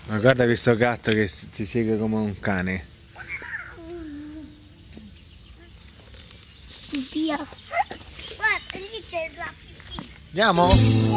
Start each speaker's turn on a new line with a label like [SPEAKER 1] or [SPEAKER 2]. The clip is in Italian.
[SPEAKER 1] Ma guarda questo gatto che ti segue come un cane.
[SPEAKER 2] Via. Guarda, lì c'è la pipì.
[SPEAKER 1] Andiamo?